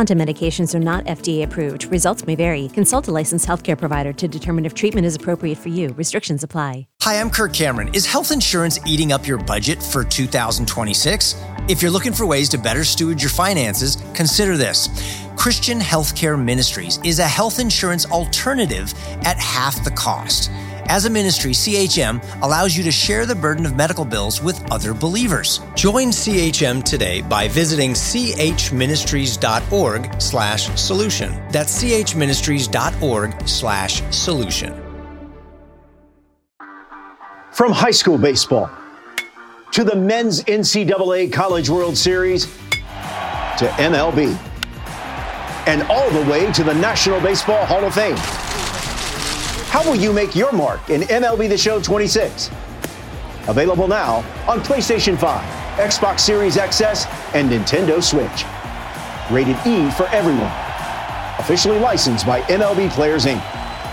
Oxycontin medications are not FDA approved. Results may vary. Consult a licensed healthcare provider to determine if treatment is appropriate for you. Restrictions apply. Hi, I'm Kirk Cameron. Is health insurance eating up your budget for 2026? If you're looking for ways to better steward your finances, consider this. Christian Healthcare Ministries is a health insurance alternative at half the cost. As a ministry, CHM allows you to share the burden of medical bills with other believers. Join CHM today by visiting chministries.org/solution. That's chministries.org/solution. From high school baseball to the men's NCAA College World Series to MLB and all the way to the National Baseball Hall of Fame. How will you make your mark in MLB The Show 26? Available now on PlayStation 5, Xbox Series XS, and Nintendo Switch. Rated E for everyone. Officially licensed by MLB Players, Inc.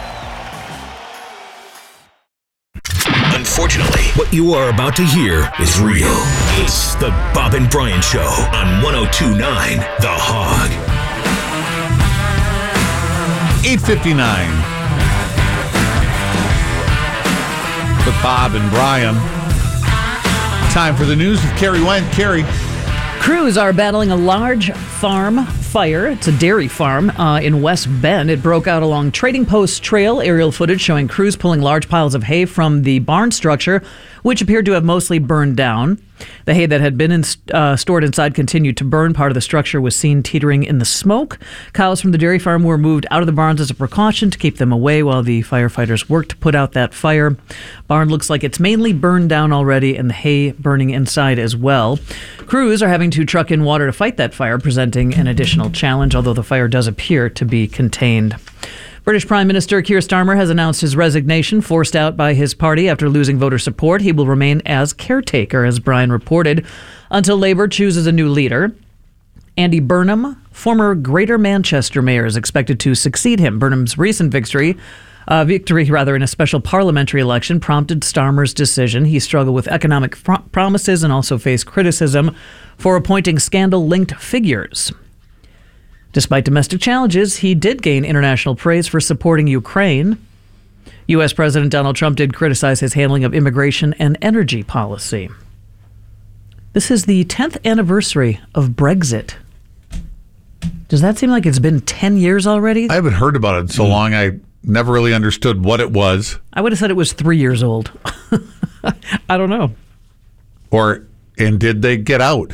Unfortunately, what you are about to hear is real. It's the Bob and Brian Show on 102.9 The Hog. 8:59. With Bob and Brian. Time for the news with Carrie Went. Carrie. Crews are battling a large farm fire. It's a dairy farm in West Bend. It broke out along Trading Post Trail. Aerial footage showing crews pulling large piles of hay from the barn structure, which appeared to have mostly burned down. The hay that had been stored inside continued to burn. Part of the structure was seen teetering in the smoke. Cows from the dairy farm were moved out of the barns as a precaution to keep them away while the firefighters worked to put out that fire. Barn looks like it's mainly burned down already, and the hay burning inside as well. Crews are having to truck in water to fight that fire, presenting an additional challenge, although the fire does appear to be contained. British Prime Minister Keir Starmer has announced his resignation, forced out by his party after losing voter support. He will remain as caretaker, as Brian reported, until Labour chooses a new leader. Andy Burnham, former Greater Manchester mayor, is expected to succeed him. Burnham's recent victory in a special parliamentary election prompted Starmer's decision. He struggled with economic promises and also faced criticism for appointing scandal-linked figures. Despite domestic challenges, he did gain international praise for supporting Ukraine. U.S. President Donald Trump did criticize his handling of immigration and energy policy. This is the 10th anniversary of Brexit. Does that seem like it's been 10 years already? I haven't heard about it so long. I never really understood what it was. I would have said it was 3 years old. I don't know. And did they get out?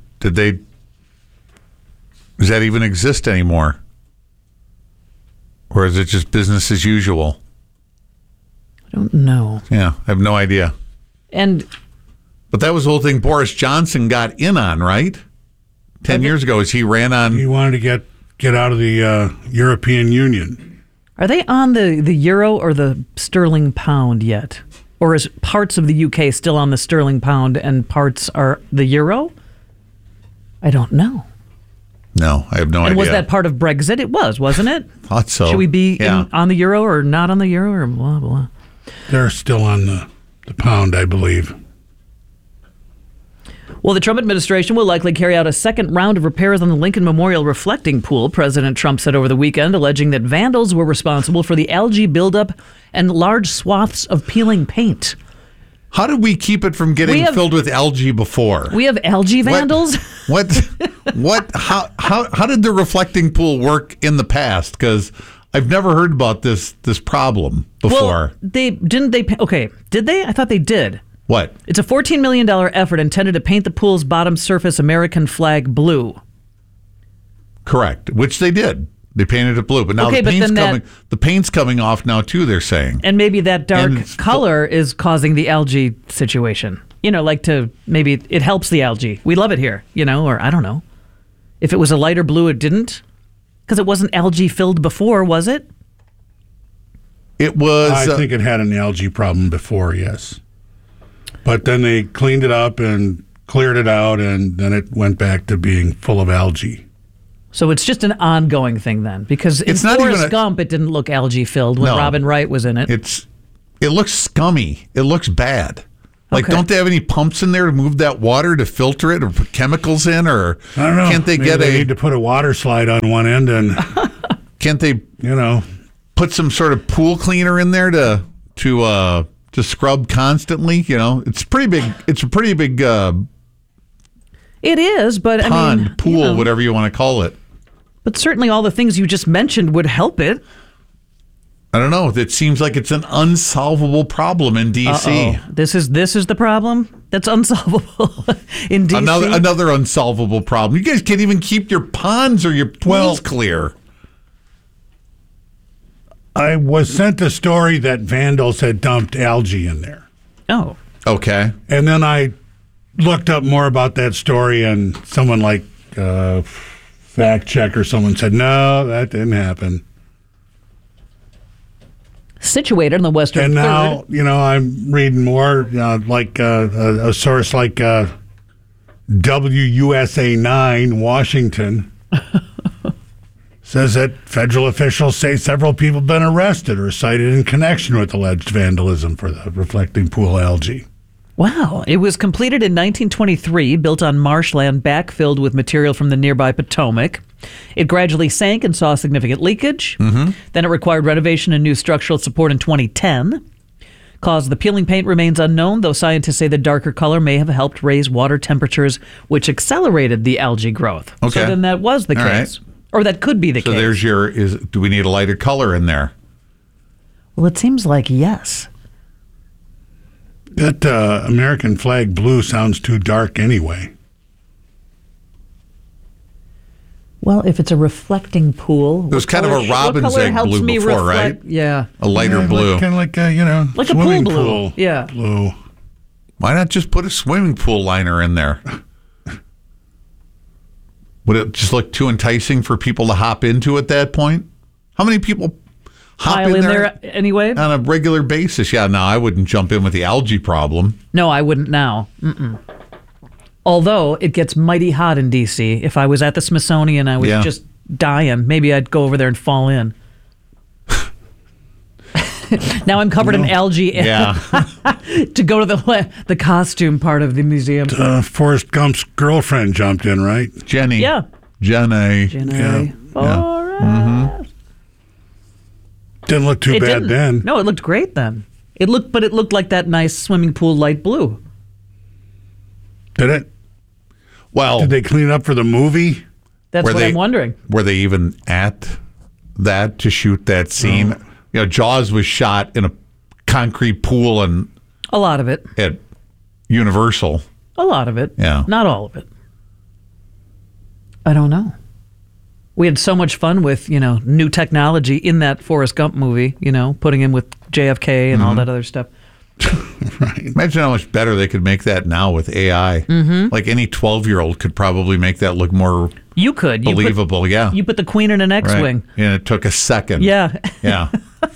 Does that even exist anymore? Or is it just business as usual? I don't know. Yeah, I have no idea. But that was the whole thing Boris Johnson got in on, right? 10 years ago, as he ran on... He wanted to get out of the European Union. Are they on the euro or the sterling pound yet? Or is parts of the UK still on the sterling pound and parts are the euro? I don't know. No, I have no idea. And was that part of Brexit? It was, wasn't it? Thought so. Should we be on the euro or not on the euro or blah, blah? They're still on the pound, I believe. Well, the Trump administration will likely carry out a second round of repairs on the Lincoln Memorial reflecting pool, President Trump said over the weekend, alleging that vandals were responsible for the algae buildup and large swaths of peeling paint. How did we keep it from getting filled with algae before? We have algae vandals? How did the reflecting pool work in the past? Because I've never heard about this problem before. Well, did they? I thought they did. What? It's a $14 million effort intended to paint the pool's bottom surface American flag blue. Correct, which they did. They painted it blue, but now the paint's coming off now too, they're saying. And maybe that dark color is causing the algae situation. Maybe it helps the algae. We love it here, or I don't know. If it was a lighter blue, it didn't? Because it wasn't algae filled before, was it? It was. I think it had an algae problem before, yes. But then they cleaned it up and cleared it out, and then it went back to being full of algae. So it's just an ongoing thing then, because in Forrest Gump, it didn't look algae filled when Robin Wright was in it. It looks scummy. It looks bad. Like, Okay. don't they have any pumps in there to move that water to filter it or put chemicals in? Or I don't know. can't they Maybe they need to put a water slide on one end and, can't they put some sort of pool cleaner in there to scrub constantly? It's pretty big. It's a pretty big It is, but pond, pool, whatever you want to call it. But certainly all the things you just mentioned would help it. I don't know. It seems like it's an unsolvable problem in D.C. This is the problem that's unsolvable in D.C. Another unsolvable problem. You guys can't even keep your ponds or your pools clear. I was sent a story that vandals had dumped algae in there. Oh. Okay. And then I looked up more about that story, and someone like Fact Check or someone said, no, that didn't happen. Situated in the western And now, third. I'm reading more, like a source like WUSA 9, Washington, says that federal officials say several people have been arrested or cited in connection with alleged vandalism for the reflecting pool algae. Wow. It was completed in 1923, built on marshland backfilled with material from the nearby Potomac. It gradually sank and saw significant leakage. Then it required renovation and new structural support in 2010. Cause of the peeling paint remains unknown, though scientists say the darker color may have helped raise water temperatures, which accelerated the algae growth. Okay. So then that was the All case. right. Or that could be the So case. there's do we need a lighter color in there? Well, it seems like yes. That American flag blue sounds too dark anyway. Well, if it's a reflecting pool, It was kind of a robin's egg blue before, right? Yeah, A lighter blue. Kind of like like a swimming pool blue. Yeah. blue. Why not just put a swimming pool liner in there? Would it just look too enticing for people to hop into at that point? How many people hop Pile in in there anyway. on a regular basis? Yeah, no, I wouldn't jump in with the algae problem. No, I wouldn't now. Although it gets mighty hot in D.C. If I was at the Smithsonian, I was Yeah. just dying. Maybe I'd go over there and fall in. Now I'm covered in algae Yeah. to go to the costume part of the museum. Forrest Gump's girlfriend jumped in, right? Jenny. Yeah. Jenny. Jenny. Yeah. Didn't look too It bad didn't. then. No, it looked great then. It looked like that nice swimming pool light blue. Did it? Well, Did they clean up for the movie? That's Were what they- I'm wondering. were they even at that to shoot that scene? Jaws was shot in a concrete pool and A lot of it. at Universal. A lot of it. Yeah. Not all of it. I don't know. We had so much fun with, new technology in that Forrest Gump movie, putting him with JFK and all that other stuff. Imagine how much better they could make that now with AI. Like any 12-year-old could probably make that look more You could. believable. Yeah. You put the queen in an Right. X-Wing. And it took a second. Yeah. Yeah.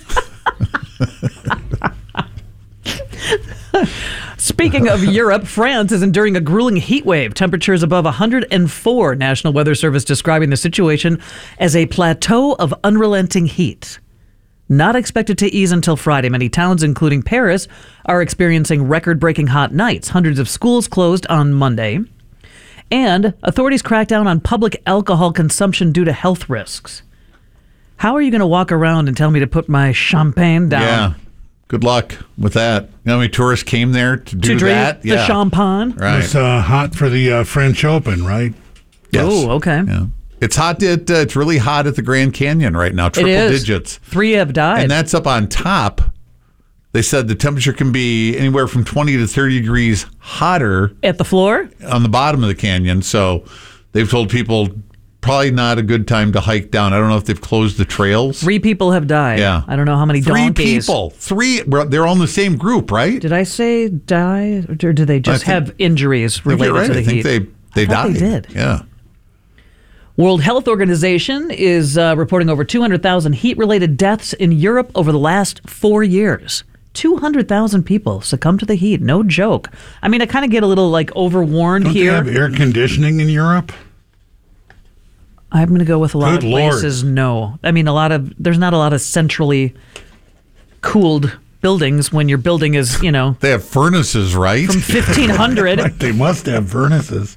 Speaking of Europe, France is enduring a grueling heat wave. Temperatures above 104. National Weather Service describing the situation as a plateau of unrelenting heat. Not expected to ease until Friday. Many towns, including Paris, are experiencing record-breaking hot nights. Hundreds of schools closed on Monday. And authorities crack down on public alcohol consumption due to health risks. How are you going to walk around and tell me to put my champagne down? Yeah. Good luck with that. You know how many tourists came there to do To drink that? the champagne? Right. It's hot for the French Open, right? Yes. Oh, okay. Yeah. It's hot. It's really hot at the Grand Canyon right now. Triple It is. digits. 3 have died. And that's up on top. They said the temperature can be anywhere from 20 to 30 degrees hotter At the floor? on the bottom of the canyon. So they've told people probably not a good time to hike down. I don't know if they've closed the trails. 3 people have died. Yeah. I don't know how many 3 donkeys. people. 3. They're all in the same group, right? Did I say die? Or do they just think- have injuries I think related you're right. to the I think heat? they I thought died. they did. Yeah. World Health Organization is reporting over 200,000 heat-related deaths in Europe over the last 4 years. 200,000 people succumb to the heat. No joke. I mean, I kind of get a little overwarned Don't here. they have air conditioning in Europe? I'm going to go with a lot Good of Lord. places. No, I mean there's not a lot of centrally cooled buildings when your building is, They have furnaces, right? from 1500. They must have furnaces.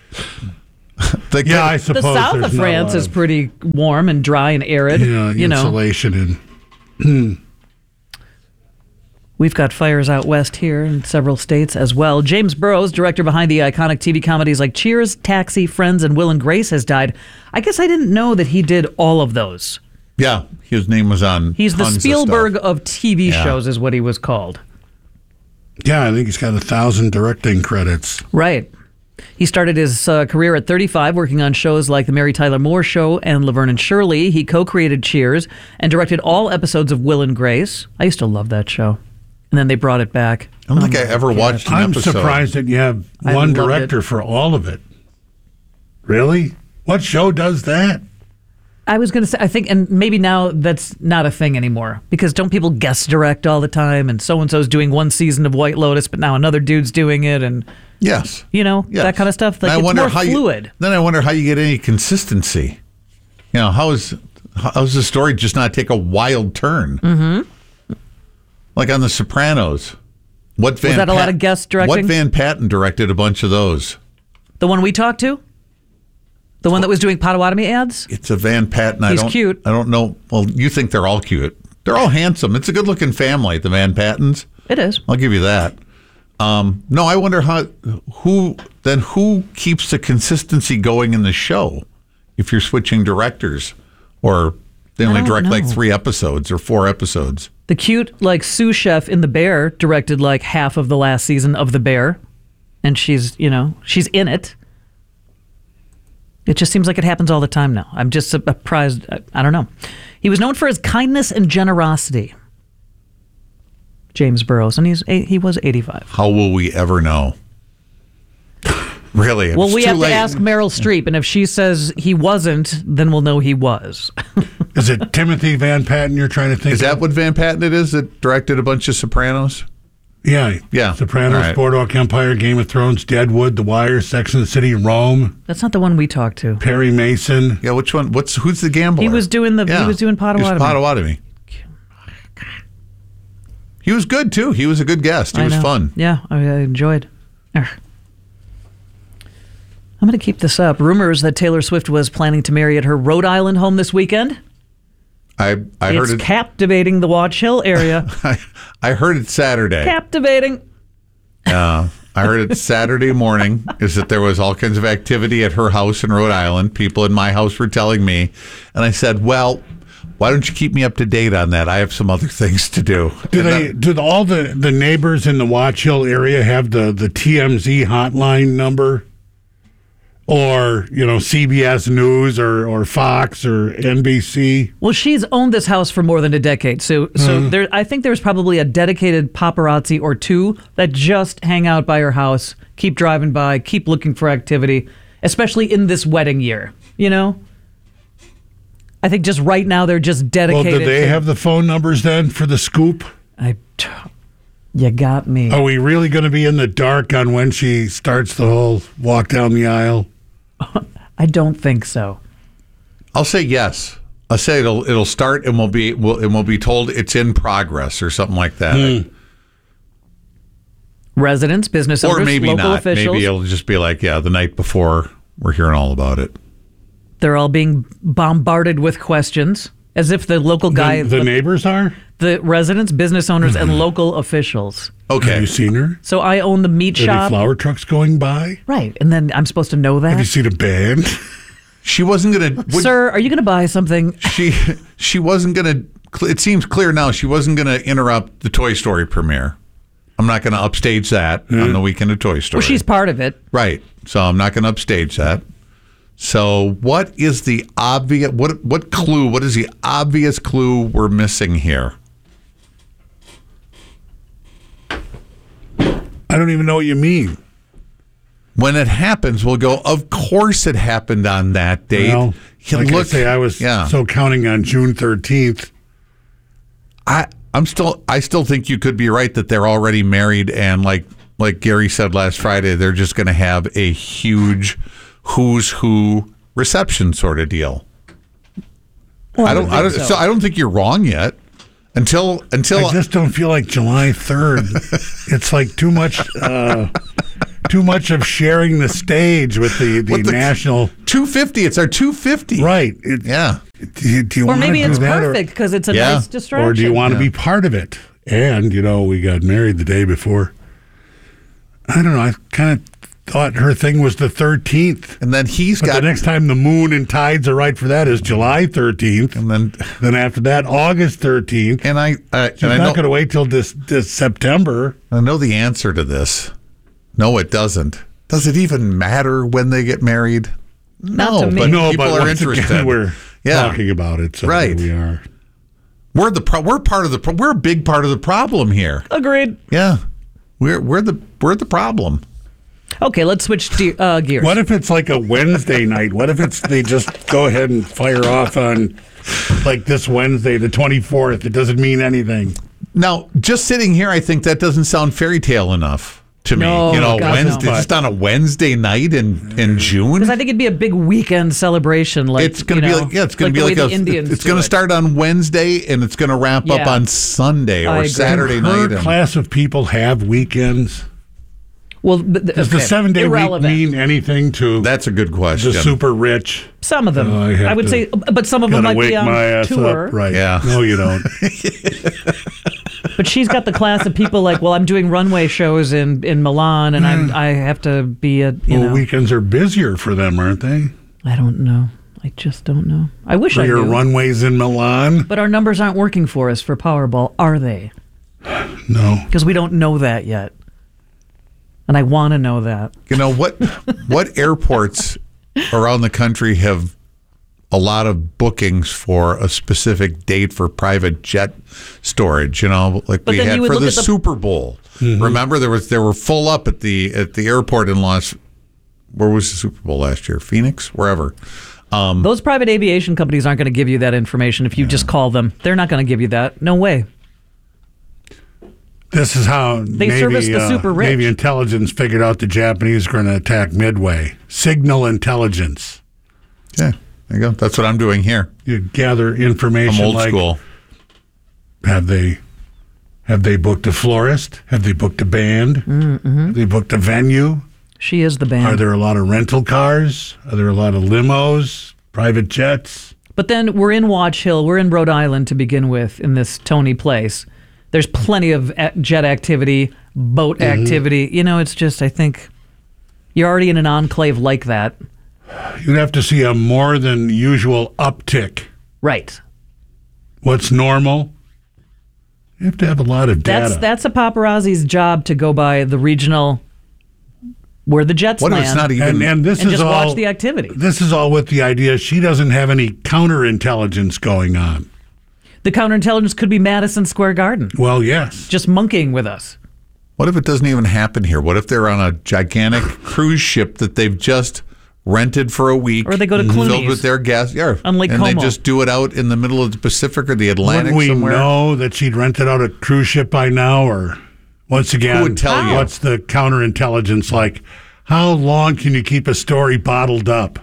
I suppose The south there's of not a France lot is of, pretty warm and dry and arid. insulation and We've got fires out west here in several states as well. James Burrows, director behind the iconic TV comedies like Cheers, Taxi, Friends, and Will and Grace, has died. I guess I didn't know that he did all of those. Yeah, his name was on. He's the tons of Spielberg stuff. of TV Yeah. shows, is what he was called. I think he's got 1,000 directing credits. Right. He started his career at 35 working on shows like The Mary Tyler Moore Show and Laverne and Shirley. He co-created Cheers and directed all episodes of Will and Grace. I used to love that show. And then they brought it back. I don't think I ever watched an I'm episode. surprised that you have I one loved director it. for all of it. Really? What show does that? I was going to say, I think, and maybe now that's not a thing anymore, because don't people guest direct all the time, and so-and-so's doing one season of White Lotus, but now another dude's doing it, and, Yes. yes. That kind of stuff. Like, it's more fluid. Then I wonder how you get any consistency. How's the story just not take a wild turn? Mm-hmm. Like on The Sopranos. Was that a lot of guest directing? What Van Patten directed a bunch of those? The one we talked to? The one that was doing Potawatomi ads? It's a Van Patten. He's cute. I don't know. Well, you think they're all cute. They're all handsome. It's a good-looking family, the Van Pattens. It is. I'll give you that. No, I wonder who keeps the consistency going in the show if you're switching directors, or they only direct like 3 episodes or 4 episodes. The cute, sous chef in The Bear directed half of the last season of The Bear, and she's in it. It just seems like it happens all the time now. I'm just surprised. I don't know. He was known for his kindness and generosity, James Burrows, and he was 85. How will we ever know? Really? Well, we have to ask Meryl Streep, and if she says he wasn't, then we'll know he was. Is it Timothy Van Patten you're trying to think Is that what Van Patten it is that directed a bunch of Sopranos? Yeah. Sopranos, All right. Boardwalk Empire, Game of Thrones, Deadwood, The Wire, Sex and the City, Rome, That's not the one we talked to. Perry Mason. Yeah, which one? Who's the gambler? He was doing Potawatomi. He was Potawatomi. He was good too. He was a good guest. He I was know. fun. Yeah, I enjoyed. I'm going to keep this up. Rumors that Taylor Swift was planning to marry at her Rhode Island home this weekend. I heard It's it. captivating the Watch Hill area. I heard it Saturday. Captivating. I heard it Saturday morning. Is that there was all kinds of activity at her house in Rhode Island. People in my house were telling me, and I said, "Well, why don't you keep me up to date on that? I have some other things to do." Do all the neighbors in the Watch Hill area have the TMZ hotline number? Or, CBS News or Fox or NBC? Well, she's owned this house for more than a decade. So there, I think there's probably a dedicated paparazzi or two that just hang out by her house, keep driving by, keep looking for activity, especially in this wedding year, I think just right now they're just dedicated. Well, do they have the phone numbers then for the scoop? You got me. Are we really going to be in the dark on when she starts the whole walk down the aisle? I don't think so. I'll say yes. I'll say it'll start and we'll be told it's in progress or something like that. Residents, business owners, Or maybe local not. officials. Maybe it'll just be the night before we're hearing all about it. They're all being bombarded with questions, as if the local guy, The neighbors are? the residents, business owners, and local officials. Okay. Have you seen her? So I own the meat Are there shop. flower trucks going by? Right, and then I'm supposed to know Have you that? seen a band? She wasn't going to... Sir, are you going to buy something? She wasn't going to... It seems clear now she wasn't going to interrupt the Toy Story premiere. I'm not going to upstage that on the weekend of Toy Story. Well, she's part of it. Right. So I'm not going to upstage that. So what is the obvious... What clue? What is the obvious clue we're missing here? I don't even know what you mean. When it happens, we'll go, of course it happened on that date. Well, I say, I was so counting on June 13th. I still think you could be right that they're already married, and like Gary said last Friday, they're just going to have a huge who's who reception sort of deal. Well, I don't think you're wrong yet. Until I just don't feel like July 3rd. It's like too much of sharing the stage with the national 250. It's our 250. Right. Yeah. Do you Or want maybe to do it's that, perfect because it's a Yeah. nice distraction. or do you want to be part of it? And we got married the day before. I don't know. I kind of thought her thing was the 13th. And then he's But got the next time the moon and tides are right for that is July 13th. and then Then after that, August 13th. and I She's and I not know going to wait till this September. I know the answer to this. No, it doesn't. Does it even matter when they get married? Not to me. But No, people but are once interested. again, we're Yeah. talking about it. So Right. here we are. We're part of the we're a big part of the problem here. Agreed. Yeah, we're the problem. Okay, let's switch gears. What if it's like a Wednesday night? What if they just go ahead and fire off on like this Wednesday, the 24th? It doesn't mean anything. Now, just sitting here, I think that doesn't sound fairy tale enough to me. No, God, Wednesday, no. just on a Wednesday night in June. Because I think it'd be a big weekend celebration. Like It's going to be like it's going to be like the Indians. it's going to start on Wednesday and it's going to wrap up Yeah. on Sunday I or agree. Saturday Her night. And, class of people have weekends. Well, Does the 7-day week mean anything to that's a good the question. super rich? Some of them, Oh, I have I would to- say, but some of them Gotta might be wake on my ass tour. up. Right. Yeah. No, you don't. But she's got the class of people like, well, I'm doing runway shows in Milan, and I have to be a Weekends are busier for them, aren't they? I don't know. I just don't know. I wish For I your knew. runways in Milan? But our numbers aren't working for us for Powerball, are they? No. Because we don't know that yet. And I want to know that. You know what airports around the country have a lot of bookings for a specific date for private jet storage? Like But we then had you would for look the at the- Super Bowl. Remember, they were full up at the airport in where was the Super Bowl last year? Phoenix, wherever. Those private aviation companies aren't going to give you that information if you just call them. They're not going to give you that. No way. This is how service the super rich. Navy intelligence figured out the Japanese were going to attack Midway. Signal intelligence. Yeah, there you go. That's what I'm doing here. You gather information. I'm old like, school. Have they booked a florist? Have they booked a band? Mm-hmm. Have they booked a venue? She is the band. Are there a lot of rental cars? Are there a lot of limos? Private jets? But then we're in Watch Hill. We're in Rhode Island to begin with in this Tony place. There's plenty of jet activity, boat activity. It's just, I think you're already in an enclave like that. You'd have to see a more than usual uptick. Right. What's normal? You have to have a lot of data. That's a paparazzi's job to go by the regional where the jets What if land it's not even? and this and is just all, watch the activity. This is all with the idea she doesn't have any counterintelligence going on. The counterintelligence could be Madison Square Garden, Well, yes. just monkeying with us. What if it doesn't even happen here? What if they're on a gigantic cruise ship that they've just rented for a week, Or they go to filled Clooney's with their gas, on Lake and they Como. just do it out in the middle of the Pacific or the Atlantic Wouldn't we somewhere? know that she'd rented out a cruise ship by now? Or once again, Who would tell you? what's the counterintelligence like? How long can you keep a story bottled up?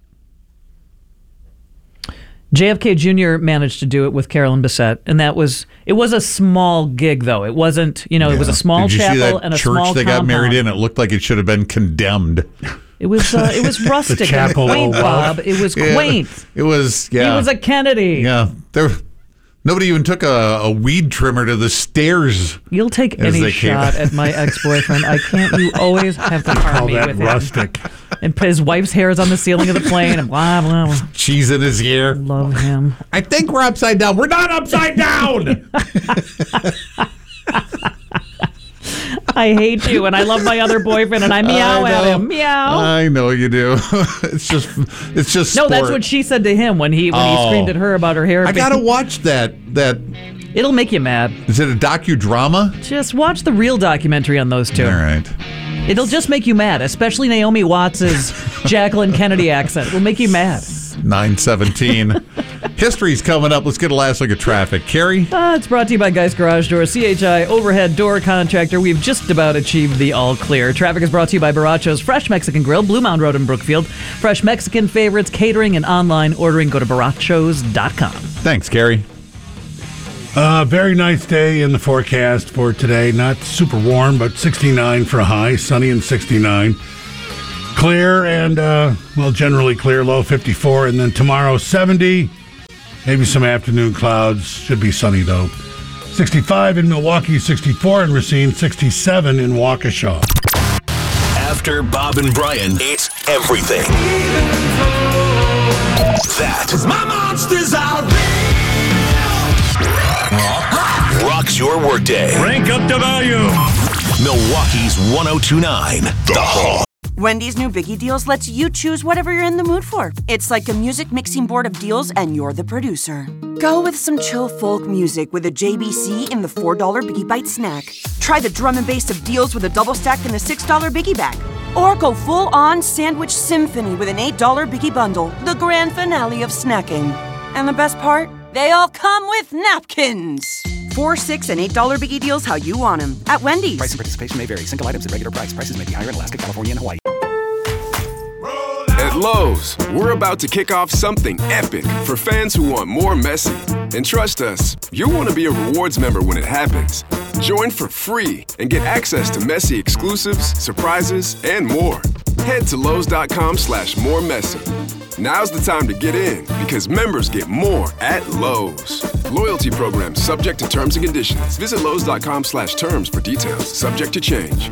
JFK Jr. managed to do it with Carolyn Bessette, and it was a small gig, though. It wasn't, it was a small Did you chapel see that and a church small they got married compound. in? It looked like it should have been condemned. It was rustic and chapel quaint, of wealth. Bob. It was Yeah, quaint. It was, He yeah. was a Kennedy. Yeah. Nobody even took a weed trimmer to the stairs. You'll take As any they came. shot at my ex-boyfriend. I can't. You always have to harm Call me that with him. rustic. And his wife's hair is on the ceiling of the plane, and blah blah blah. Cheese in his ear. Love him. I think we're upside down. We're not upside down. I hate you, and I love my other boyfriend, and I meow I at know. him. Meow. I know you do. It's just No, sport. that's what she said to him when he screamed at her about her hair. I gotta watch that. It'll make you mad. Is it a docudrama? Just watch the real documentary on those two. All right. It'll just make you mad, especially Naomi Watts' Jacqueline Kennedy accent. It'll make you mad. 9:17. History's coming up. Let's get a last look at traffic. Carrie? It's brought to you by Geist Garage Door, CHI overhead door contractor. We've just about achieved the all clear. Traffic is brought to you by Baracho's Fresh Mexican Grill, Blue Mound Road in Brookfield. Fresh Mexican favorites, catering, and online ordering. Go to barachos.com. Thanks, Carrie. Very nice day in the forecast for today. Not super warm, but 69 for a high, sunny and 69. Clear and, generally clear, low 54. And then tomorrow, 70. Maybe some afternoon clouds. Should be sunny, though. 65 in Milwaukee, 64 in Racine, 67 in Waukesha. After Bob and Brian, it's everything. That my monsters are real. Rocks your workday. Rank up the volume. Milwaukee's 102.9 The Hall. Wendy's new Biggie Deals lets you choose whatever you're in the mood for. It's like a music mixing board of deals, and you're the producer. Go with some chill folk music with a JBC in the $4 Biggie Bite snack. Try the drum and bass of deals with a double stack in the $6 Biggie bag. Or go full-on sandwich symphony with an $8 Biggie bundle, the grand finale of snacking. And the best part? They all come with napkins. $4, $6, and $8 Biggie Deals how you want them at Wendy's. Price and participation may vary. Single items at regular price. Prices may be higher in Alaska, California, and Hawaii. At Lowe's, we're about to kick off something epic for fans who want more Messi. And trust us, you'll want to be a rewards member when it happens. Join for free and get access to Messi exclusives, surprises, and more. Head to Lowe's.com/moremessy. Now's the time to get in because members get more at Lowe's. Loyalty program subject to terms and conditions. Visit Lowe's.com/terms for details. Subject to change.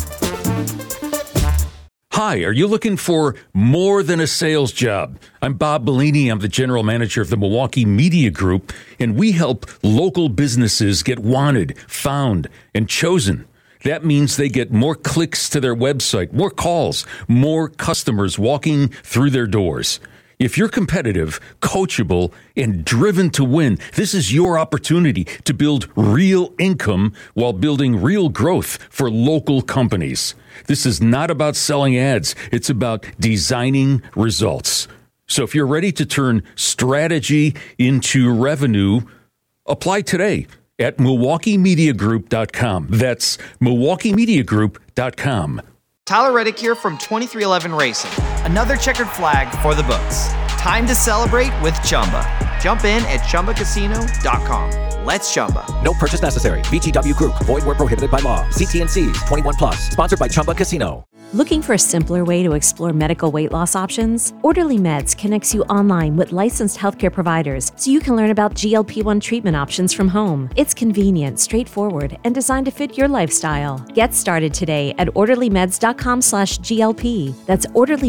Hi, are you looking for more than a sales job? I'm Bob Bellini. I'm the general manager of the Milwaukee Media Group, and we help local businesses get wanted, found, and chosen. That means they get more clicks to their website, more calls, more customers walking through their doors. If you're competitive, coachable, and driven to win, this is your opportunity to build real income while building real growth for local companies. This is not about selling ads. It's about designing results. So if you're ready to turn strategy into revenue, apply today at MilwaukeeMediaGroup.com. That's MilwaukeeMediaGroup.com. Tyler Reddick here from 23XI Racing. Another checkered flag for the books. Time to celebrate with Chumba. Jump in at ChumbaCasino.com. Let's Chumba. No purchase necessary. VGW Group. Void where prohibited by law. See T&Cs. 21+. Sponsored by Chumba Casino. Looking for a simpler way to explore medical weight loss options? Orderly Meds connects you online with licensed healthcare providers so you can learn about GLP-1 treatment options from home. It's convenient, straightforward, and designed to fit your lifestyle. Get started today at orderlymeds.com/GLP. That's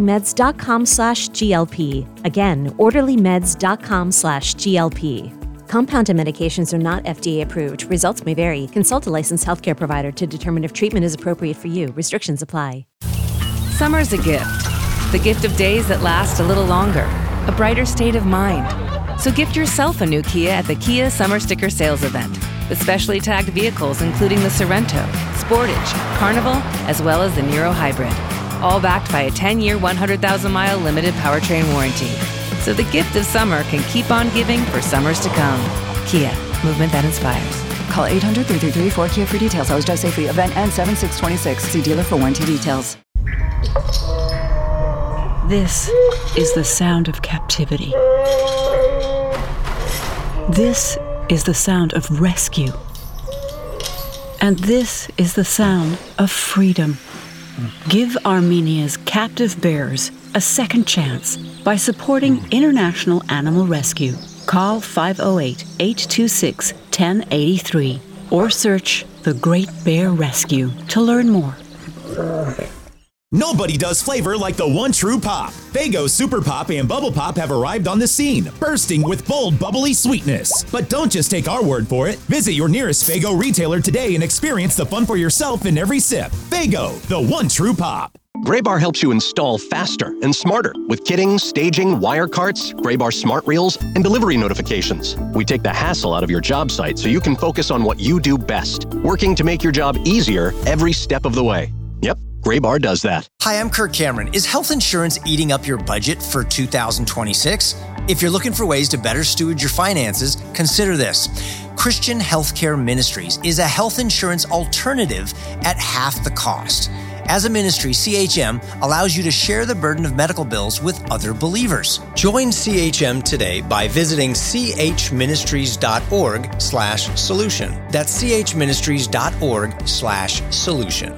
orderlymeds.com/GLP. Again, orderlymeds.com/GLP. Compounded medications are not FDA approved. Results may vary. Consult a licensed healthcare provider to determine if treatment is appropriate for you. Restrictions apply. Summer's a gift. The gift of days that last a little longer. A brighter state of mind. So gift yourself a new Kia at the Kia Summer Sticker Sales Event. With specially tagged vehicles including the Sorento, Sportage, Carnival, as well as the Niro Hybrid. All backed by a 10-year, 100,000-mile limited powertrain warranty. So the gift of summer can keep on giving for summers to come. Kia, movement that inspires. Call 800-333-4KIA for details. Always drive safely. Event ends 7/6/26. See dealer for warranty details. This is the sound of captivity. This is the sound of rescue. And this is the sound of freedom. Give Armenia's captive bears a second chance by supporting International Animal Rescue. Call 508-826-1083 or search The Great Bear Rescue to learn more. Nobody does flavor like the one true pop. Faygo Super Pop and Bubble Pop have arrived on the scene, bursting with bold, bubbly sweetness. But don't just take our word for it. Visit your nearest Faygo retailer today and experience the fun for yourself in every sip. Faygo, the one true pop. Graybar helps you install faster and smarter with kitting, staging, wire carts, Graybar smart reels, and delivery notifications. We take the hassle out of your job site so you can focus on what you do best, working to make your job easier every step of the way. Yep, Graybar does that. Hi, I'm Kirk Cameron. Is health insurance eating up your budget for 2026? If you're looking for ways to better steward your finances, consider this. Christian Healthcare Ministries is a health insurance alternative at half the cost. As a ministry, CHM allows you to share the burden of medical bills with other believers. Join CHM today by visiting chministries.org/solution. That's chministries.org/solution.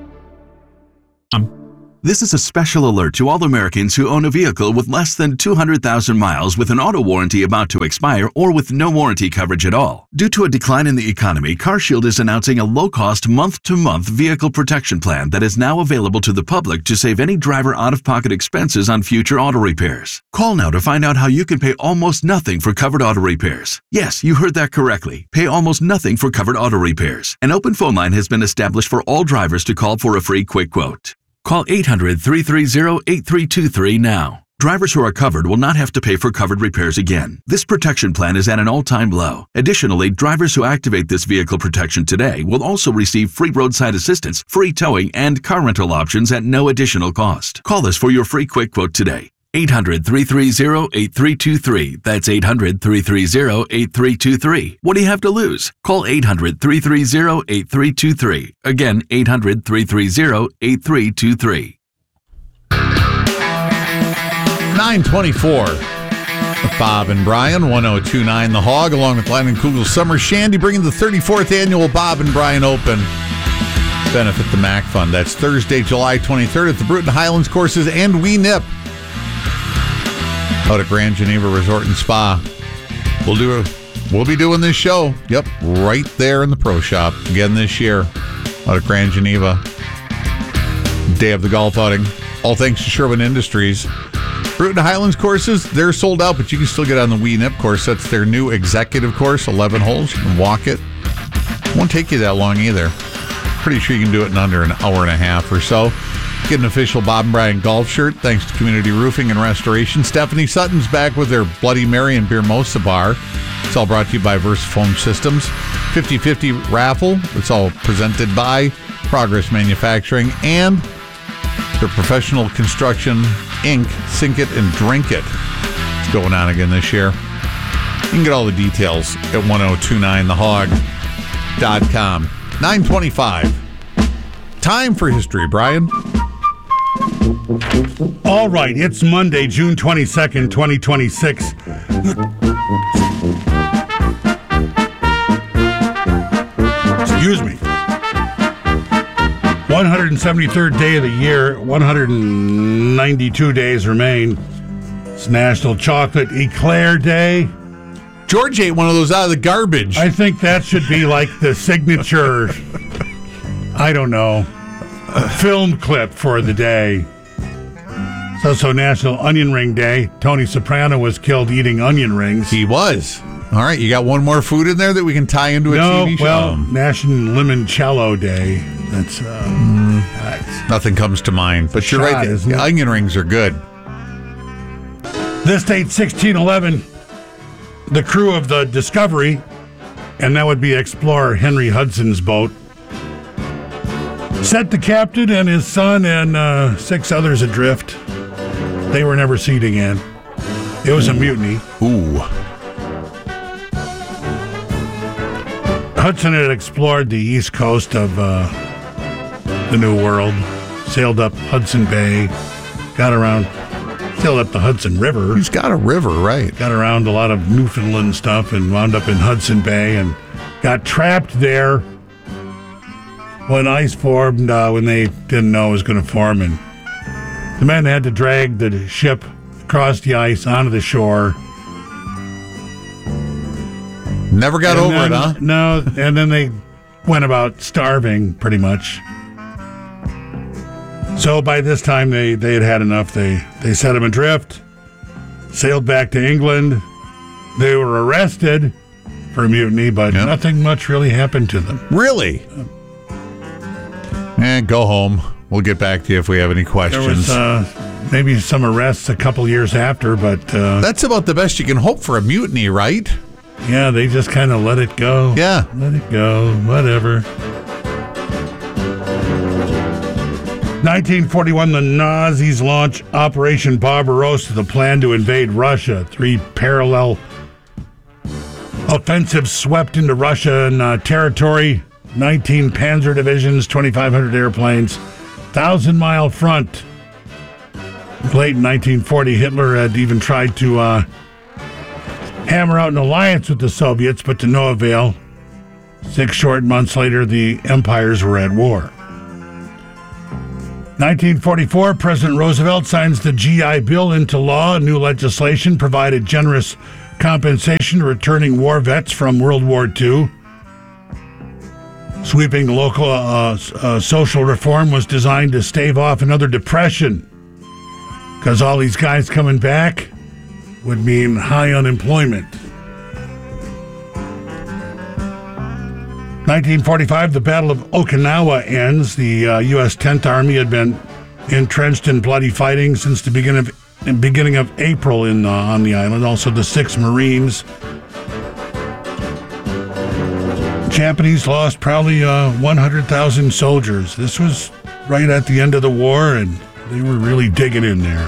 This is a special alert to all Americans who own a vehicle with less than 200,000 miles with an auto warranty about to expire or with no warranty coverage at all. Due to a decline in the economy, CarShield is announcing a low-cost month-to-month vehicle protection plan that is now available to the public to save any driver out-of-pocket expenses on future auto repairs. Call now to find out how you can pay almost nothing for covered auto repairs. Yes, you heard that correctly. Pay almost nothing for covered auto repairs. An open phone line has been established for all drivers to call for a free quick quote. Call 800-330-8323 now. Drivers who are covered will not have to pay for covered repairs again. This protection plan is at an all-time low. Additionally, drivers who activate this vehicle protection today will also receive free roadside assistance, free towing, and car rental options at no additional cost. Call us for your free quick quote today. 800-330-8323. That's 800-330-8323. What do you have to lose? Call 800-330-8323. Again, 800-330-8323. 924. With Bob and Brian, 1029 The Hog, along with Landon Kugel's Summer Shandy, bringing the 34th annual Bob and Brian Open. Benefit the MAC Fund. That's Thursday, July 23rd at the Bruton Highlands Courses and WeNip. Out at Grand Geneva Resort and Spa. We'll be doing this show. Yep, right there in the Pro Shop again this year. Out at Grand Geneva. Day of the golf outing. All thanks to Sherwin Industries. Bruton Highlands courses, they're sold out, but you can still get on the WeNip course. That's their new executive course, 11 holes. You can walk it. Won't take you that long either. Pretty sure you can do it in under an hour and a half or so. Get an official Bob and Brian golf shirt thanks to Community Roofing and Restoration. Stephanie Sutton's back with their Bloody Mary and Beer Mosa bar. It's all brought to you by Versafoam Systems. 50/50 raffle. It's all presented by Progress Manufacturing and their Professional Construction Inc. Sink It and Drink It. It's going on again this year. You can get all the details at 1029thehog.com. 925. Time for history, Brian. All right, it's Monday, June 22nd, 2026. Excuse me. 173rd day of the year, 192 days remain. It's National Chocolate Eclair Day. George ate one of those out of the garbage. I think that should be like the signature, I don't know, film clip for the day. It's also National Onion Ring Day. Tony Soprano was killed eating onion rings. He was. All right, you got one more food in there that we can tie into a TV show? Well, National Limoncello Day. That's nothing comes to mind. But you're right, the onion rings are good. This date, 1611, the crew of the Discovery, and that would be explorer Henry Hudson's boat, set the captain and his son and 6 others adrift. They were never seen again. It was a mutiny. Ooh. Hudson had explored the east coast of the New World, sailed up Hudson Bay, sailed up the Hudson River. He's got a river, right. Got around a lot of Newfoundland stuff and wound up in Hudson Bay and got trapped there when ice formed, when they didn't know it was going to form. And the men had to drag the ship across the ice onto the shore. Never got over it, huh? No, and then they went about starving, pretty much. So by this time, they had had enough. They set them adrift, sailed back to England. They were arrested for mutiny, but nothing much really happened to them. Really? Go home. We'll get back to you if we have any questions. There was maybe some arrests a couple years after, but... that's about the best you can hope for a mutiny, right? Yeah, they just kind of let it go. Yeah. Let it go. Whatever. 1941, the Nazis launch Operation Barbarossa, the plan to invade Russia. 3 parallel offensives swept into Russian territory. 19 panzer divisions, 2,500 airplanes, 1,000-mile front. Late in 1940, Hitler had even tried to hammer out an alliance with the Soviets, but to no avail. 6 short months later, the empires were at war. 1944, President Roosevelt signs the GI Bill into law. New legislation provided generous compensation to returning war vets from World War II. Sweeping local social reform was designed to stave off another depression, because all these guys coming back would mean high unemployment. 1945, the Battle of Okinawa ends. The U.S. 10th Army had been entrenched in bloody fighting since the beginning of April on the island. Also, the 6th Marines. Japanese lost probably 100,000 soldiers. This was right at the end of the war, and they were really digging in there.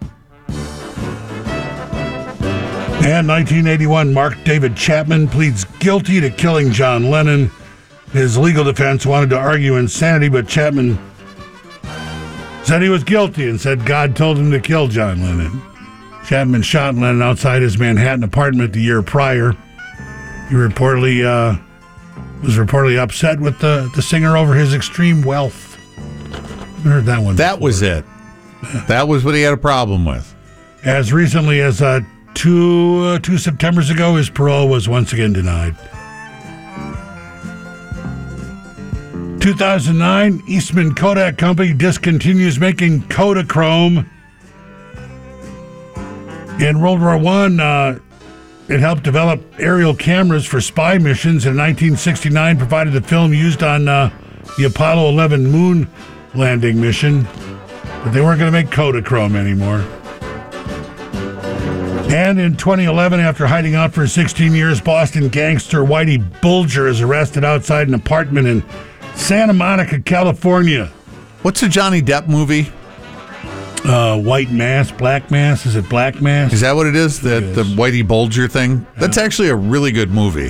And 1981, Mark David Chapman pleads guilty to killing John Lennon. His legal defense wanted to argue insanity, but Chapman said he was guilty and said God told him to kill John Lennon. Chapman shot Lennon outside his Manhattan apartment the year prior. He reportedly was reportedly upset with the singer over his extreme wealth. I heard that one. That was it. That was what he had a problem with. As recently as two Septembers ago, his parole was once again denied. 2009, Eastman Kodak Company discontinues making Kodachrome. In World War I, it helped develop aerial cameras for spy missions. In 1969, provided the film used on the Apollo 11 moon landing mission. But they weren't going to make Kodachrome anymore. And in 2011, after hiding out for 16 years, Boston gangster Whitey Bulger is arrested outside an apartment in Santa Monica, California. What's the Johnny Depp movie? White Mass, Black Mass. Is it Black Mass? Is that what it is? The Whitey Bulger thing? Yeah. That's actually a really good movie.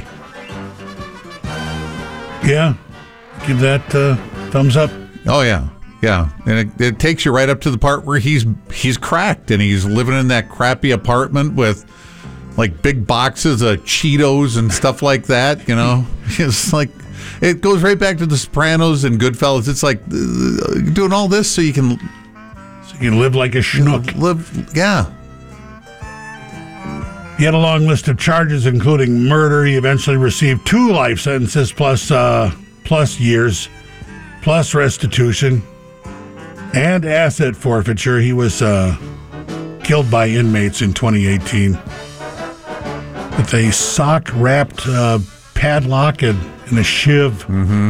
Yeah. Give that thumbs up. Oh, yeah. Yeah. And it takes you right up to the part where he's cracked and he's living in that crappy apartment with like big boxes of Cheetos and stuff like that, you know? It's like, it goes right back to The Sopranos and Goodfellas. It's like doing all this so you can live like a schnook. Yeah. He had a long list of charges, including murder. He eventually received 2 life sentences plus years, plus restitution, and asset forfeiture. He was killed by inmates in 2018 with a sock-wrapped padlock and a shiv. Mm-hmm.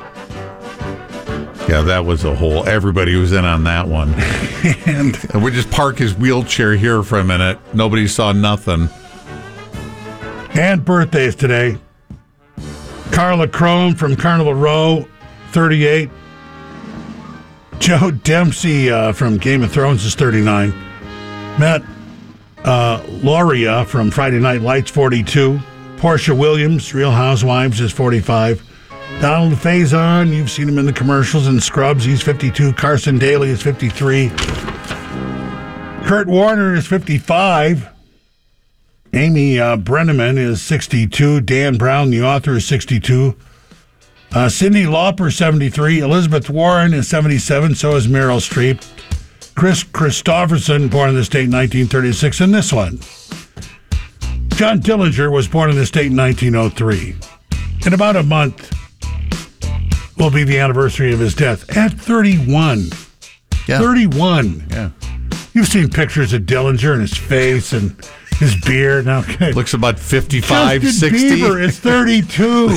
Yeah, that was a whole... Everybody was in on that one. And we just park his wheelchair here for a minute. Nobody saw nothing. And birthdays today. Carla Crone from Carnival Row, 38. Joe Dempsey from Game of Thrones is 39. Matt Lauria from Friday Night Lights, 42. Portia Williams, Real Housewives, is 45. Donald Faison, you've seen him in the commercials and Scrubs, he's 52. Carson Daly is 53. Kurt Warner is 55. Amy Brenneman is 62. Dan Brown, the author, is 62. Cyndi Lauper, 73. Elizabeth Warren is 77. So is Meryl Streep. Chris Christopherson, born in the state in 1936. And this one, John Dillinger, was born in the state in 1903. In about a month will be the anniversary of his death at 31. Yeah. 31. Yeah. You've seen pictures of Dillinger and his face and his beard. Now, okay. Looks about 55, Justin 60. Bieber is 32.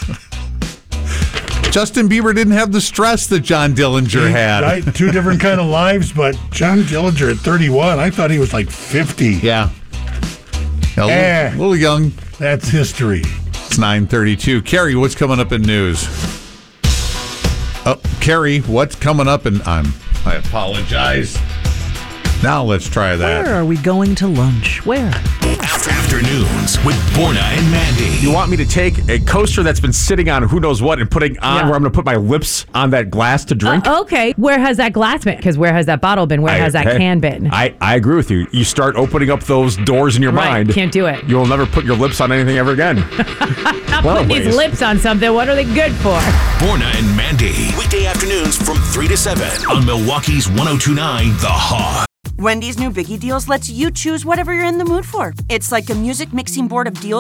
Justin Bieber didn't have the stress that John Dillinger had. Right? 2 different kind of lives, but John Dillinger at 31, I thought he was like 50. Yeah. A little young. That's history. It's 9:32. Carrie, what's coming up in news? Oh, Carrie, what's coming up in... I apologize. Now let's try that. Where are we going to lunch? Where? Afternoons with Borna and Mandy. You want me to take a coaster that's been sitting on who knows what and putting on where I'm going to put my lips on that glass to drink? Okay. Where has that glass been? Because where has that bottle been? Where has that can been? I agree with you. You start opening up those doors in your mind. Can't do it. You'll never put your lips on anything ever again. Not putting these lips on something. What are they good for? Borna and Mandy. Weekday afternoons from 3 to 7 on Milwaukee's 102.9 The Hog. Wendy's new Biggie Deals lets you choose whatever you're in the mood for. It's like a music mixing board of deals